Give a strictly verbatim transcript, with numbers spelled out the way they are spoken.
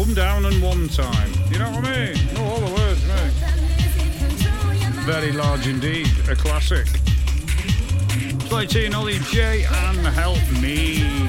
Come down and one time. You know what I mean? No, all the words, mate. Very large indeed. A classic. Slighty and Ollie J and Help Me.